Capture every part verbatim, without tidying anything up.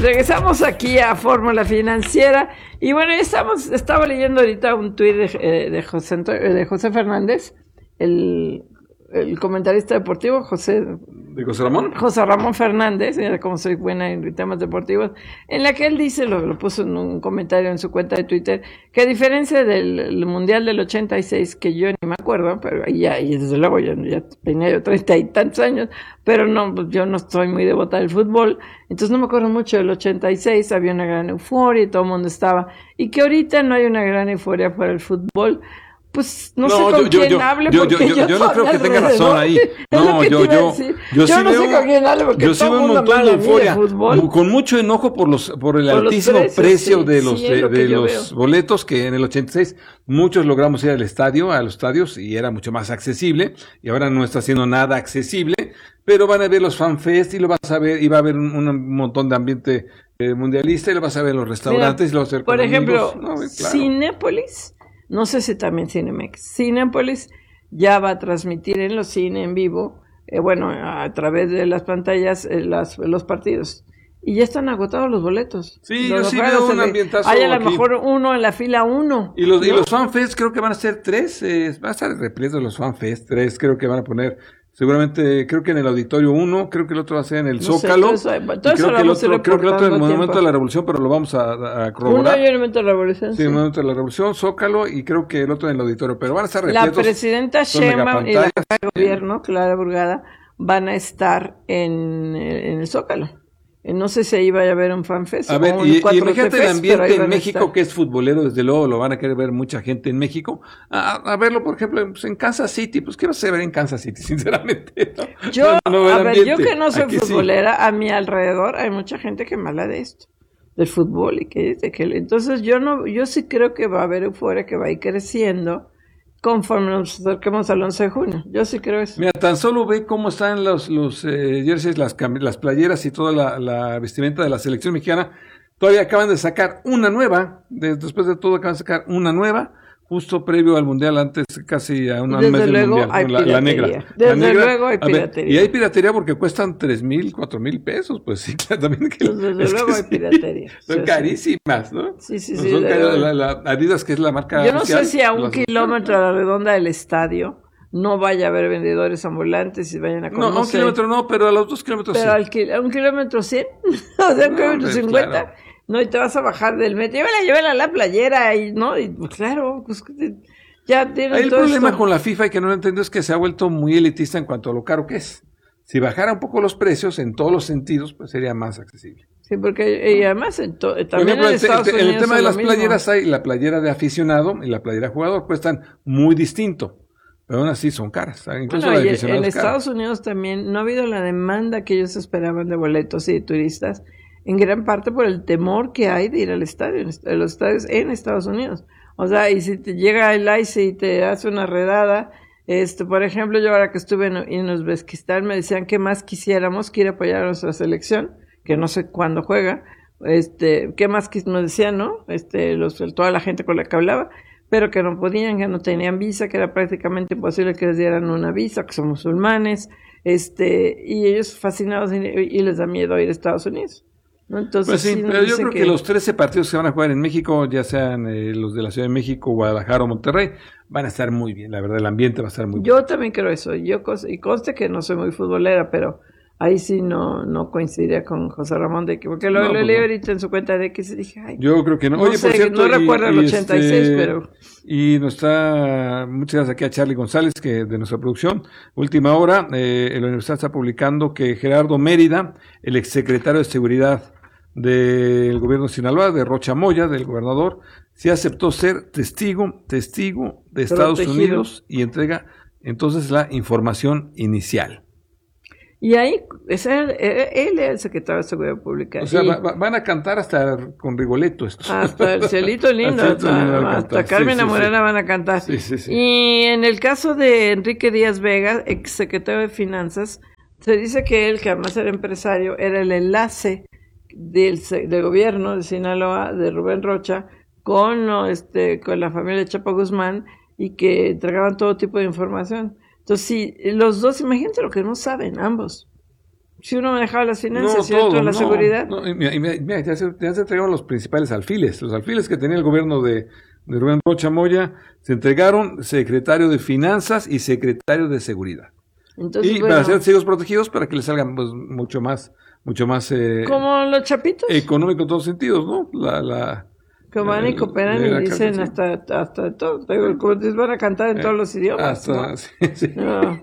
regresamos aquí a Fórmula Financiera y bueno, estamos, estaba leyendo ahorita un tuit de, eh, de, José, de José Fernández, el, el comentarista deportivo, José... ¿De José Ramón? José Ramón Fernández, mira cómo soy buena en temas deportivos, en la que él dice, lo, lo puso en un comentario en su cuenta de Twitter, que a diferencia del Mundial del ochenta y seis, que yo ni me acuerdo, pero ya, y desde luego ya, ya tenía yo treinta y tantos años, pero no, yo no soy muy devota del fútbol, entonces no me acuerdo mucho del ochenta y seis, había una gran euforia y todo el mundo estaba, y que ahorita no hay una gran euforia para el fútbol. Pues no, no sé con yo, quién yo, hable yo, porque yo, yo, yo, yo no creo que tenga razón ahí. No, yo, yo, yo, yo sí no veo, sé con quién hable porque yo todo sí veo un montón de euforia, con mucho enojo por los por el por altísimo precios, precio sí, de los sí, de, de los veo. boletos, que en el ochenta y seis muchos logramos ir al estadio, a los estadios y era mucho más accesible, y ahora no está siendo nada accesible, pero van a ver los fanfest y lo vas a ver, y va a haber un, un montón de ambiente eh, mundialista, y lo vas a ver en los restaurantes. Mira, y lo vas a ver por ejemplo, amigos. No, claro. Cinépolis. No sé si también Cinemex. Cinépolis ya va a transmitir en los cines en vivo, eh, bueno, a través de las pantallas, eh, las, los partidos. Y ya están agotados los boletos. Sí, los yo sí veo un ambientazo. Hay a lo aquí. mejor uno en la fila uno. Y los, ¿no? y los fanfest creo que van a ser tres, eh, van a estar repletos los fanfest, tres creo que van a poner. Seguramente, creo que en el Auditorio uno, creo que el otro va a ser en el no Zócalo. Sé, todo eso, todo eso creo, que el otro, creo que el otro en el Monumento tiempo. de la Revolución, pero lo vamos a, a corroborar. Uno y el Monumento de la Revolución. Sí, el sí. Monumento de la Revolución, Zócalo, y creo que el otro en el Auditorio, pero van a estar repletos. La presidenta Sheinbaum y la jefa de gobierno, Clara Burgada, van a estar en, en el Zócalo. No sé si ahí vaya a haber un fanfest. A ver, y, y imagínate el ambiente en México, que es futbolero, desde luego lo van a querer ver mucha gente en México. A, a verlo, por ejemplo, pues en Kansas City. Pues, ¿qué vas a ver en Kansas City, sinceramente? ¿no? Yo, no, no a ver, ambiente. yo que no soy Aquí futbolera, sí. a mi alrededor hay mucha gente que me habla de esto, del fútbol, y que dice que... Entonces, yo no, yo sí creo que va a haber euforia, que va a ir creciendo conforme nos acerquemos al once de junio. Yo sí creo eso. Mira, tan solo ve cómo están los, los eh, jerseys, las, las playeras y toda la, la vestimenta de la selección mexicana. Todavía acaban de sacar una nueva, de, después de todo acaban de sacar una nueva, justo previo al Mundial, antes casi a un mes del luego Mundial. Hay la, la negra. Desde la negra, luego hay piratería. Ver, y hay piratería porque cuestan tres mil, cuatro mil pesos, pues sí, claro, también. Que, Desde luego hay sí, piratería. Son sí, carísimas, ¿no? Sí, sí, no sí. Son carísimas, la, la Adidas, que es la marca Yo no oficial, sé si a un las, kilómetro a la redonda del estadio no vaya a haber vendedores ambulantes y vayan a conocer. No, a un kilómetro no, pero a los dos kilómetros pero sí. Al ki- a un kilómetro cien, o sea, a un No, kilómetro cincuenta. Claro. No, y te vas a bajar del metro. Llévala, llévala a la playera, y no, y pues claro, pues ya tienen el todo problema esto. con la FIFA, y que no lo entiendo, es que se ha vuelto muy elitista en cuanto a lo caro que es. Si bajara un poco los precios en todos los sentidos, pues sería más accesible. Sí, porque y además en to, también ejemplo, en Estados el, el, Unidos el tema de las mismo. playeras, hay la playera de aficionado y la playera jugador, cuestan muy distinto, pero aún así son caras. Incluso bueno, la de y aficionado en es cara. Estados Unidos también no ha habido la demanda que ellos esperaban de boletos y de turistas, en gran parte por el temor que hay de ir al estadio, a los estadios en Estados Unidos. O sea, y si te llega el I C E y te hace una redada, este, por ejemplo, yo ahora que estuve en, en Uzbekistán me decían que más quisiéramos que ir a apoyar a nuestra selección, que no sé cuándo juega, este, qué más que nos decían, ¿no? Este, los, toda la gente con la que hablaba, pero que no podían, que no tenían visa, que era prácticamente imposible que les dieran una visa, que son musulmanes, este, y ellos fascinados y, y les da miedo ir a Estados Unidos. ¿No? Entonces, pues sí, sí, pero yo creo que... que los trece partidos que van a jugar en México, ya sean eh, los de la Ciudad de México, Guadalajara o Monterrey, van a estar muy bien, la verdad, el ambiente va a estar muy bien. Yo también creo eso, yo y conste que no soy muy futbolera, pero ahí sí no no coincidiría con José Ramón de que, porque lo, no, lo pues leí no. ahorita en su cuenta de que se dije, ay, yo creo que no. Oye, no sé, por cierto, no y, recuerdo el y ochenta y seis, este, pero... Y nos está, muchas gracias aquí a Charlie González, que de nuestra producción, última hora, eh, la universidad está publicando que Gerardo Mérida, el exsecretario de Seguridad del gobierno de Sinaloa, de Rocha Moya, del gobernador, sí aceptó ser testigo, testigo de Estados Protegido. Unidos y entrega entonces la información inicial. Y ahí, es él, él es el secretario de Seguridad Pública. O sea, y, va, va, van a cantar hasta con Rigoletto esto. Hasta el Cielito Lindo, Cielito hasta, Lindo hasta Carmen sí, sí, Morena sí. van a cantar. Sí, sí, sí. Y en el caso de Enrique Díaz Vega, ex secretario de Finanzas, se dice que él, que además era empresario, era el enlace del, del gobierno de Sinaloa, de Rubén Rocha, con, este, con la familia de Chapo Guzmán, y que entregaban todo tipo de información. Entonces, sí, los dos, imagínate lo que no saben, ambos. Si uno manejaba las finanzas, no, si otro todo, la no, seguridad. No, y mira, y mira, ya, se, ya se entregaron los principales alfiles. Los alfiles que tenía el gobierno de, de Rubén Rocha Moya, se entregaron secretario de Finanzas y secretario de Seguridad. Entonces, y bueno, para ser testigos protegidos, para que les salgan pues, mucho más, mucho más eh, como los chapitos. Económico en todos sentidos, ¿no? La, la que van y cooperan y dicen hasta, hasta todo. Como te van a cantar en todos los idiomas. Hasta, ¿no? Sí, sí. No.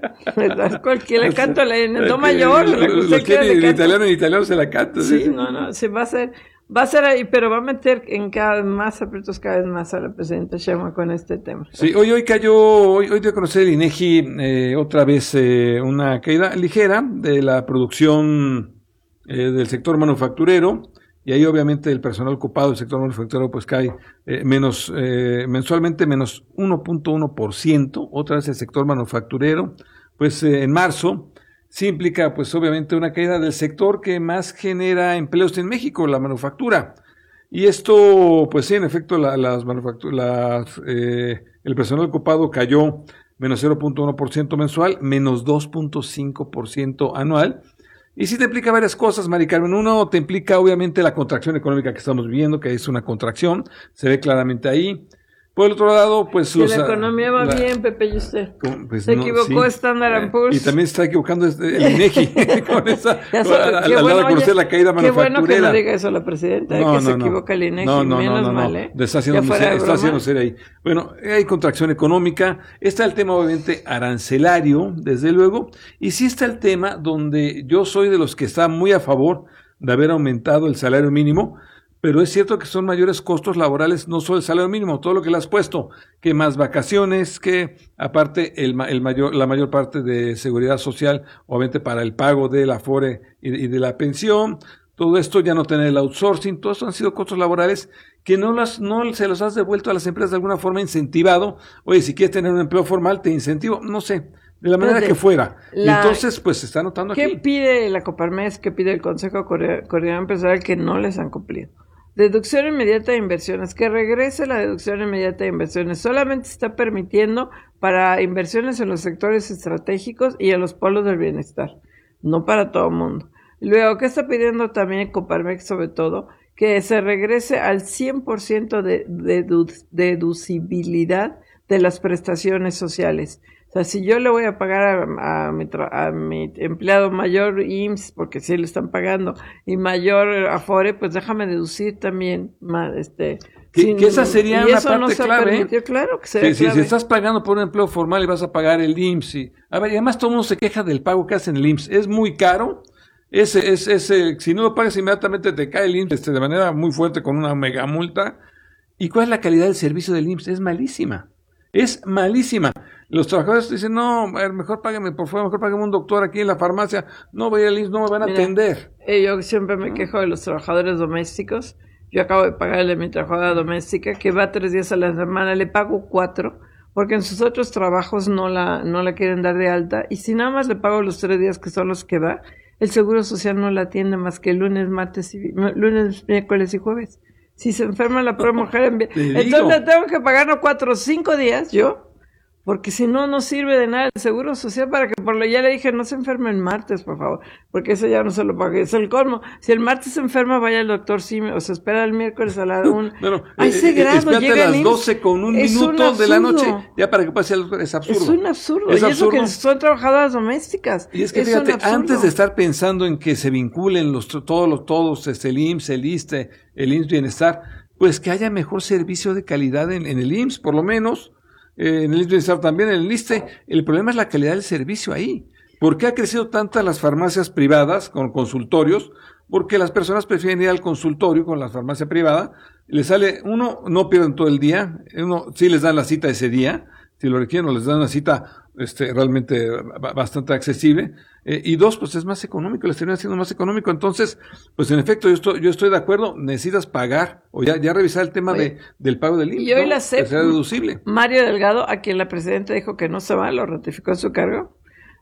Cualquiera le canta en el do mayor. Los que en italiano en italiano se la canta. Sí, sí, no, no, se va a hacer, va a ser ahí, pero va a meter en cada vez más aprietos cada vez más a la presidenta Sheinbaum con este tema. Sí, hoy hoy cayó, hoy hoy dio a conocer el INEGI eh, otra vez eh, una caída ligera de la producción eh, del sector manufacturero. Y ahí obviamente el personal ocupado del sector manufacturero pues cae eh, menos eh, mensualmente menos uno punto uno por ciento, otra vez el sector manufacturero, pues eh, en marzo sí implica pues obviamente una caída del sector que más genera empleos en México, la manufactura. Y esto pues sí, en efecto la, las manufacturas, eh, el personal ocupado cayó menos cero punto uno por ciento mensual, menos dos punto cinco por ciento anual. Y sí te implica varias cosas, Mari Carmen. Uno, te implica obviamente la contracción económica que estamos viviendo, que es una contracción, se ve claramente ahí. Por el otro lado, pues... Si los, la economía va la, bien, Pepe, y usted. Pues se no, equivocó sí. Standard and Poor's. Y también se está equivocando el INEGI con esa... al lado de conocer la caída manufacturera. Qué bueno que no diga eso la presidenta, no, que no, se no. equivoca el INEGI, no, no, menos no, no, mal, no. ¿eh? Está haciendo, seria, está haciendo seria ahí. Bueno, hay contracción económica, está el tema obviamente arancelario, desde luego, y sí está el tema donde yo soy de los que está muy a favor de haber aumentado el salario mínimo, pero es cierto que son mayores costos laborales, no solo el salario mínimo, todo lo que le has puesto, que más vacaciones, que aparte el, el mayor, la mayor parte de seguridad social, obviamente para el pago del Afore y, y de la pensión, todo esto ya no tener el outsourcing, todo esto han sido costos laborales que no, las, no se los has devuelto a las empresas de alguna forma incentivado. Oye, si quieres tener un empleo formal, te incentivo, no sé, de la manera que fuera. La, y entonces, pues se está notando ¿qué aquí. ¿Qué pide la Coparmex, qué pide el Consejo Coordinador Empresarial que no les han cumplido? Deducción inmediata de inversiones, que regrese la deducción inmediata de inversiones. Solamente se está permitiendo para inversiones en los sectores estratégicos y en los polos del bienestar, no para todo el mundo. Luego, ¿qué está pidiendo también Coparmex sobre todo? Que se regrese al cien por ciento de dedu- deducibilidad de las prestaciones sociales. O sea, si yo le voy a pagar a, a, mi, tra- a mi empleado mayor I M S S, porque sí le están pagando, y mayor Afore, pues déjame deducir también más, este... Que, sin, que esa sería una parte no clave. Permitió, claro que sería sí, clave. Sí, si estás pagando por un empleo formal y vas a pagar el I M S S, y, a ver, y además todo el mundo se queja del pago que hacen el I M S S, es muy caro. Ese, ese, ese, si no lo pagas inmediatamente te cae el I M S S este, de manera muy fuerte con una mega multa. ¿Y cuál es la calidad del servicio del I M S S? Es malísima. Es malísima. Los trabajadores dicen, no, a ver, mejor págame, por favor, mejor págame un doctor aquí en la farmacia. No voy al I M S S, no me van a Mira, atender. Eh, yo siempre me quejo de los trabajadores domésticos. Yo acabo de pagarle a mi trabajadora doméstica, que va tres días a la semana, le pago cuatro, porque en sus otros trabajos no la, no la quieren dar de alta. Y si nada más le pago los tres días que son los que va, el Seguro Social no la atiende más que lunes, martes, y, lunes, miércoles y jueves. Si se enferma la pobre mujer, entonces le tengo que pagar no cuatro o cinco días yo, porque si no, no sirve de nada el Seguro Social para que, por lo ya le dije, no se enferme el martes, por favor, porque eso ya no se lo pague, es el colmo. Si el martes se enferma, vaya al doctor Simi, o se espera el miércoles a la una. No, no, a ese eh, grado llega a las doce con un es minuto un de la noche, ya para que pase algo, es absurdo. Es un absurdo, es y absurdo. eso que son trabajadoras domésticas. Y es que es fíjate, antes de estar pensando en que se vinculen los todos los todos, este, el I M S S, el ISSSTE, el I M S S Bienestar, pues que haya mejor servicio de calidad en, en el I M S S, por lo menos, eh, en el I M S S Bienestar también, en el ISSSTE. El problema es la calidad del servicio ahí. ¿Por qué ha crecido tantas las farmacias privadas con consultorios? Porque las personas prefieren ir al consultorio con la farmacia privada, les sale, uno, no pierden todo el día, uno, sí les dan la cita ese día, si lo requieren, o les dan una cita este, realmente bastante accesible, eh, y dos, pues es más económico, les termina siendo más económico. Entonces, pues en efecto, yo estoy, yo estoy de acuerdo, necesitas pagar, o ya, ya revisar el tema de, del pago del I M S S, y hoy ¿no? la C E P, que sea deducible. Mario Delgado, a quien la presidenta dijo que no se va, lo ratificó en su cargo,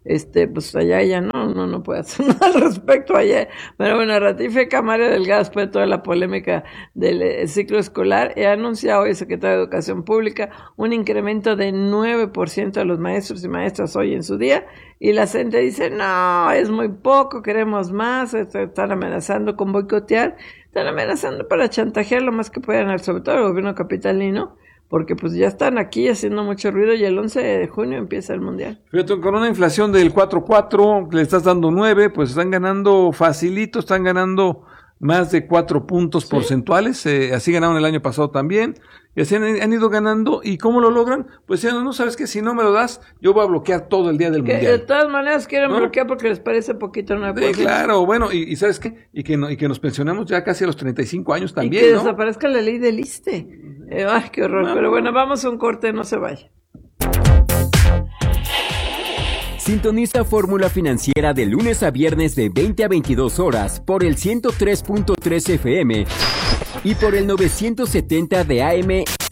este, pues allá ya no, no, no puede hacer nada al respecto allá. Pero bueno, ratifica Mario Delgado después de toda la polémica del eh, ciclo escolar. He anunciado hoy el secretario de Educación Pública un incremento de nueve por ciento a los maestros y maestras hoy en su día. Y la gente dice, no, es muy poco, queremos más, están amenazando con boicotear, están amenazando para chantajear lo más que puedan, sobre todo el gobierno capitalino, porque pues ya están aquí haciendo mucho ruido y el once de junio empieza el Mundial. Fíjate, con una inflación del cuatro punto cuatro, le estás dando nueve, pues están ganando facilito, están ganando más de cuatro puntos ¿sí? porcentuales, eh, así ganaron el año pasado también, y así han, han ido ganando. ¿Y cómo lo logran? Pues ya no, no sabes que si no me lo das, yo voy a bloquear todo el día del que Mundial. De todas maneras quieren ¿no? bloquear porque les parece poquito una cosa. Sí, claro, bueno, y, y ¿sabes qué? Y que, no, y que nos pensionemos ya casi a los treinta y cinco años también, y que ¿no? desaparezca la ley del ISSSTE. Eh, ay, qué horror, no, pero bueno, vamos a un corte, no se vaya. Sintoniza Fórmula Financiera de lunes a viernes de veinte a veintidós horas por el ciento tres punto tres F M y por el novecientos setenta de A M